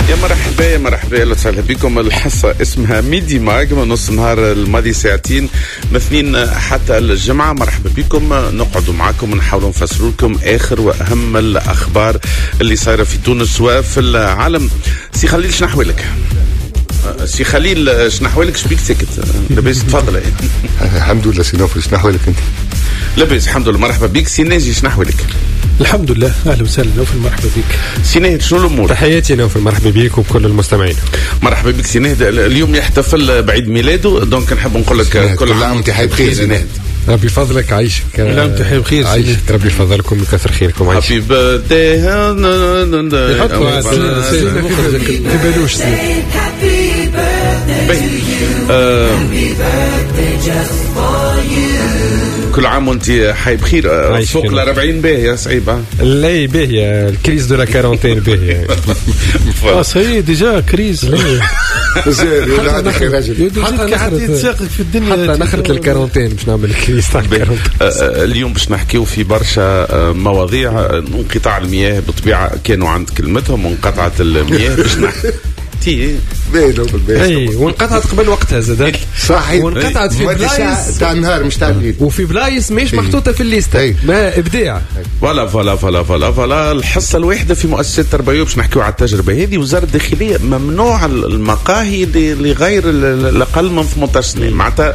يا مرحبا يا مرحبا، اهلا وسهلا بكم. الحصه اسمها ميدي ماج من نص النهار الماضي ساعتين مثنين حتى الجمعه. مرحبا بكم، نقعدوا معكم ونحاولوا نفسروا لكم اخر واهم الاخبار اللي صايره في تونس وفي العالم. سي خليل شنحوالك؟ سي خليل شنحوالك؟ شبيك ساكت؟ لاباس؟ تفضل. الحمد لله سي نوفل، شنحوالك انت؟ لاباس الحمد لله. مرحبا بك. سي ناجي شنحوالك؟ الحمد لله، اهلا وسهلا نوفل، مرحبا بك. سي ناهد شنو الامور؟ تحياتي نوفل، مرحبا بك وكل المستمعين. مرحبا بك سي ناهد. اليوم يحتفل بعيد ميلاده، دونك نحب نقول لك كل عام وانت بخير سي ناهد. ربي يفضلك، عايشك. لا انت بخير، عايشك، ربي يفضلكم ويكثر خيركم. عايشك. هابي بيرثداي. يحطوا في بالوش كل عام وانت حي بخير. فوق ال 40 باهيه صعيبه. لا باهيه، الكريز دو لا كارونتين باهيه. صحيح ديجا كريز. حتى في الدنيا حتى نخرت الكارونتين باش نعمل الكريز تاع الكارونتين. اليوم باش نحكيو في برشا مواضيع. انقطاع المياه بالطبيعه كانوا عند كلمتهم، وانقطعت المياه باش اي وانقطعت قبل وقتها زاد. صحيح، وانقطعت في بلايص تاع النهار مش تاع الليل، وفي بلايص مش محطوطه في الليسته. ما ابداع. فوالا الحصه الواحده في مؤسسات تربويه باش نحكيو على التجربه هذه. وزاره الداخليه ممنوع المقاهي لغير الاقل من 18 سنه. معناتها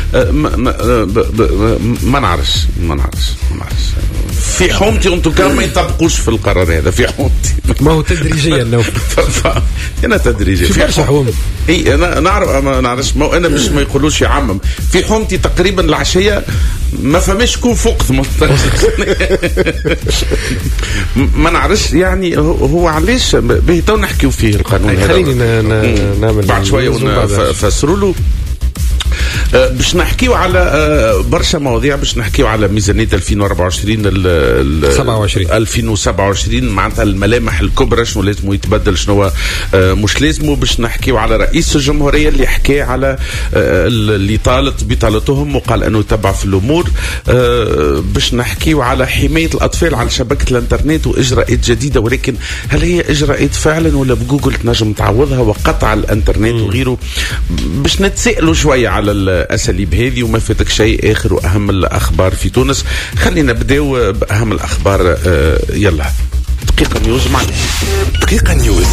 ما نعرفش في حومتي انتم كان ما يطبقوش في القرار هذا. في حومتي ما هو تدريجيا. انا تدريجيا في برشا حوم. اي انا نعرف، ما نعرفش، انا مش ما يقولوش يعمم. في حومتي تقريبا العشيه ما فماش شكون فوق 18. ما نعرفش يعني هو علاش باهي تو نحكيو فيه القانون هذا. خليني نعمل بعد شويه ونفسروا له. باش نحكيو على برشا مواضيع. باش نحكيو على ميزانية 2024 معناتها الملامح الكبرى، شنو لازم يتبدل، شنو مش لازم. باش نحكيو على رئيس الجمهورية اللي حكى على اللي طالت بطالتهم وقال انه يتبع في الامور. باش نحكيو على حماية الاطفال على شبكة الانترنت واجراءات جديدة، ولكن هل هي اجراءات فعلا ولا بجوجل تنجم تعوضها وقطع الانترنت وغيره؟ باش نتسائلوا شوية على الأساليب هذه وما فاتك شيء. آخر وأهم الأخبار في تونس. خلينا نبداو بأهم الأخبار. يلا دقيقة نيوز معنا. دقيقة نيوز.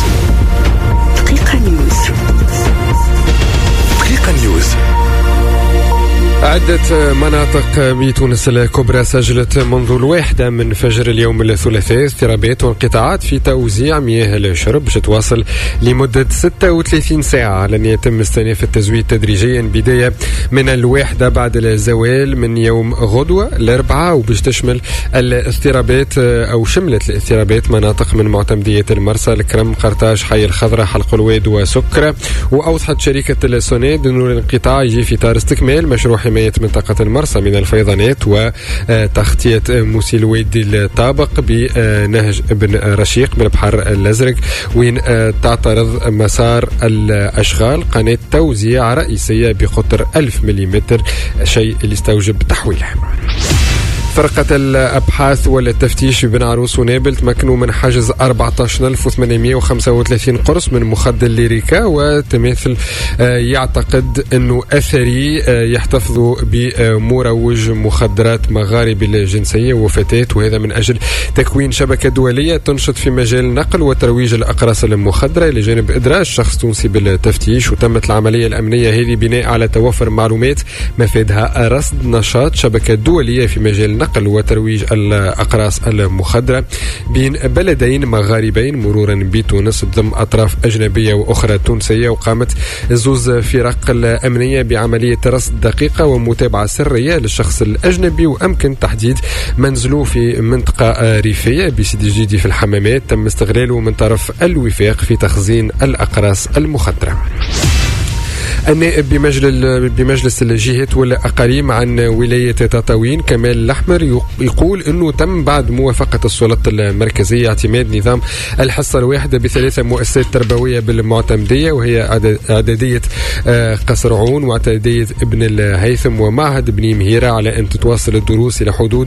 عدة مناطق بتونس الكبرى سجلت منذ 1 من فجر اليوم الثلاثاء اضطرابات وانقطاعات في توزيع مياه الشرب باش تواصل لمدة 36 ساعة. لن يتم استئناف التزويد تدريجيا بداية من 1 بعد الزوال من يوم غدوة الأربعاء، وباش تشمل الاضطرابات أو شملت الاضطرابات مناطق من معتمدية المرسى، الكرم، قرطاج، حي الخضراء، حلق الواد وسكرة. وأوضحت شركة السونيد أن الانقطاع يجي في إطار استكمال مشروع حماية منطقة المرسى من الفيضانات وتغطية موسي الوادي الطابق بنهج بن رشيق بالبحر الأزرق، وين تعترض مسار الأشغال قناة توزيع رئيسية بقطر 1000 ملم، شيء اللي استوجب تحويله. فرقة الأبحاث والتفتيش ببن عروس ونابل تمكنوا من حجز 14835 قرص من مخدر ليريكا وتماثل يعتقد أنه أثري يحتفظ بمروج مخدرات مغاربي الجنسية وفتاة، وهذا من أجل تكوين شبكة دولية تنشط في مجال نقل وترويج الأقراص المخدرة إلى جانب إدراج شخص تونسي بالتفتيش. وتمت العملية الأمنية هذه بناء على توفر معلومات مفادها رصد نشاط شبكة دولية في مجال نقل وترويج الأقراص المخدرة بين بلدين مغاربين مرورا بتونس ضمن أطراف أجنبية وأخرى تونسية. وقامت زوز فرق الأمنية بعملية رصد دقيقة ومتابعة سرية للشخص الأجنبي، وأمكن تحديد منزله في منطقة ريفية بسيدي جديدي في الحمامات. تم استغلاله من طرف الوفاق في تخزين الأقراص المخدرة. النائب بمجلس الجهات والأقاليم عن ولاية تطاوين كمال الأحمر يقول أنه تم بعد موافقة السلطة المركزية اعتماد نظام الحصة الواحدة ب3 مؤسسات تربوية بالمعتمدية، وهي إعدادية قصرعون واعدادية ابن الهيثم ومعهد ابن مهيرة، على أن تتواصل الدروس إلى حدود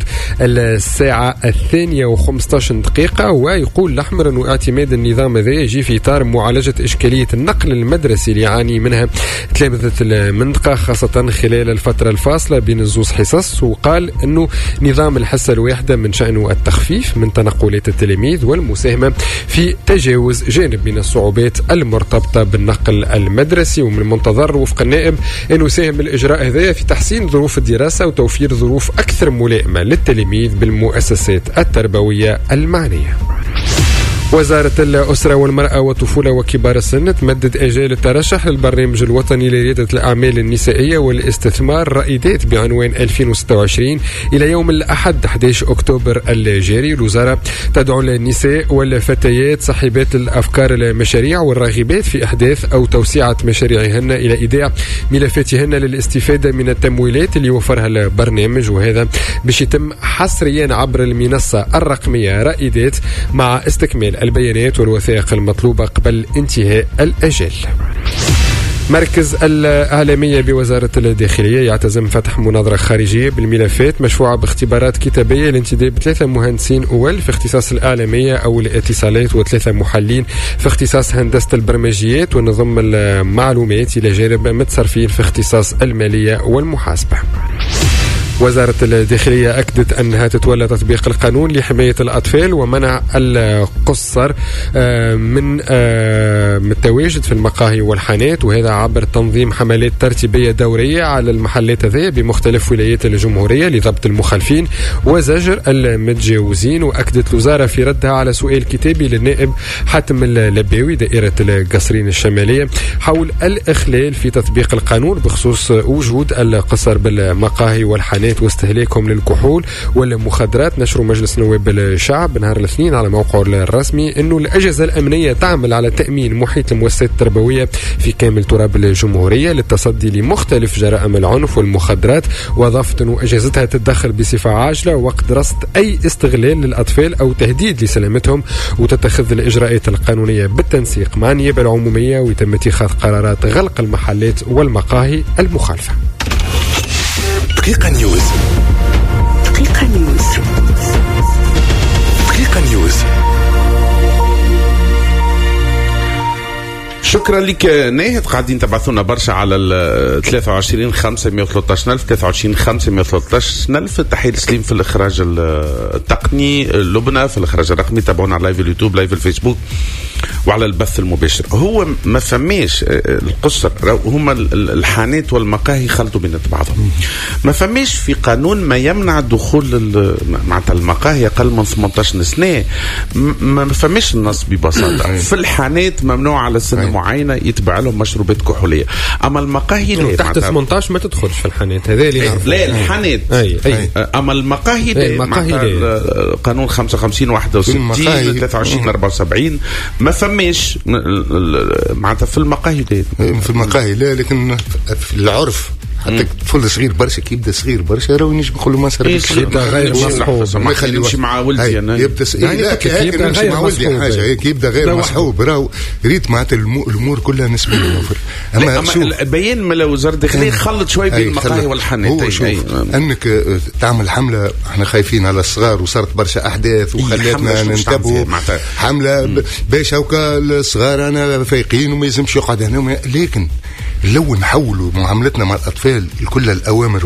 1:15. ويقول الأحمر أنه اعتماد النظام هذا يجي في إطار معالجة إشكالية النقل المدرسي اللي يعاني منها تلامذة المنطقة خاصة خلال الفترة الفاصلة بين الزوز حصص. وقال أنه نظام الحصة الواحدة من شأنه التخفيف من تنقلات التلاميذ والمساهمة في تجاوز جانب من الصعوبات المرتبطة بالنقل المدرسي. ومن المنتظر وفق النائب أنه يساهم الإجراء هذا في تحسين ظروف الدراسة وتوفير ظروف أكثر ملائمة للتلاميذ بالمؤسسات التربوية المعنية. وزارة الأسرة والمرأة والطفولة وكبار السن تمدد أجال الترشح للبرنامج الوطني لريادة الأعمال النسائية والاستثمار الرائدات بعنوان 2026 إلى يوم الأحد 11 أكتوبر الجاري. الوزارة تدعو النساء والفتيات صاحبات الأفكار المشاريع والراغبات في إحداث أو توسعة مشاريعهن إلى إيداع ملفاتهن للاستفادة من التمويلات اللي وفرها البرنامج، وهذا باش يتم حصريا عبر المنصة الرقمية رائدات مع استكمال البيانات والوثائق المطلوبة قبل انتهاء الأجل. مركز الإعلامية بوزارة الداخلية يعتزم فتح مناظرة خارجية بالملفات مشروعة باختبارات كتابية لانتداب 3 مهندسين أول في اختصاص الإعلامية أو الاتصالات و3 محلين في اختصاص هندسة البرمجيات ونظم المعلومات إلى جانب متصرفين في اختصاص المالية والمحاسبة. وزارة الداخلية أكدت أنها تتولى تطبيق القانون لحماية الأطفال ومنع القصر من التواجد في المقاهي والحانات، وهذا عبر تنظيم حملات ترتيبية دورية على المحلات هذه بمختلف ولايات الجمهورية لضبط المخالفين وزجر المتجاوزين. وأكدت الوزارة في ردها على سؤال كتابي للنائب حاتم اللباوي دائرة القصرين الشمالية حول الإخلال في تطبيق القانون بخصوص وجود القصر بالمقاهي والحانات واستهلاكهم للكحول والمخدرات. نشر مجلس نواب الشعب نهار الاثنين على موقعه الرسمي انه الاجهزه الامنيه تعمل على تامين محيط المؤسسات التربويه في كامل تراب الجمهوريه للتصدي لمختلف جرائم العنف والمخدرات، واضافت انه اجهزتها تتدخل بصفه عاجله وقت رصد اي استغلال للاطفال او تهديد لسلامتهم، وتتخذ الاجراءات القانونيه بالتنسيق مع النيابه العموميه، ويتم اتخاذ قرارات غلق المحلات والمقاهي المخالفه. دقيقة نيوز. دقيقة نيوز. دقيقة نيوز. شكرا لك ناهد. قاعدين تبعثونا برشا على 23 5 113 ألف 23 5 113 ألف. تحية سليم في الإخراج التقني، لبنى في الإخراج الرقمي. تابعونا على لايف اليوتيوب، لايف الفيسبوك، وعلى البث المباشر. هو ما فماش القصر، هما الحانات والمقاهي خلطوا بين بعضهم. ما فماش في قانون ما يمنع دخول معناتها المقاهي أقل من 18 سنة. ما فماش النص ببساطة. في الحانات ممنوع على سن معينة يتبع لهم مشروبات كحولية، أما المقاهي لا. تحت 18 ما تدخلش في الحانات هذا اللي نعرفه. لا الحانات أما المقاهي لا. قانون 55 61 23 74 ما فماش معناتها في المقاهي لا. في المقاهي لا، لكن في العرف حتى طفل صغير برشا كي يبدا صغير برشا راهو ينجم يقول له ما صار يبدا غير مصحوب، ما يخليش مع ولدي انا يبدا يبدا غير مع ولدي حاجه هيك، يبدا غير مصحوب راهو ريت معناتها الامور كلها نسبيه. اما البيان من وزاره الداخليه خلط شوي بين المقاهي والحانات. انك تعمل حمله، احنا خايفين على الصغار وصارت برشا احداث وخلاتنا ننتبهوا حمله باش هكا الصغار انا فايقين وما يلزمش يقعد هنا، لكن لو نحولوا معاملتنا مع الأطفال كل الأوامر